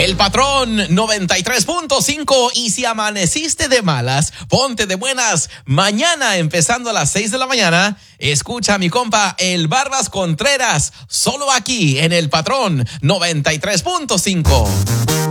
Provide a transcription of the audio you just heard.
El Patrón 93.5. Y si amaneciste de malas, ponte de buenas. Mañana, empezando a las 6 de la mañana, escucha a mi compa El Barbas Contreras, solo aquí en El Patrón 93.5.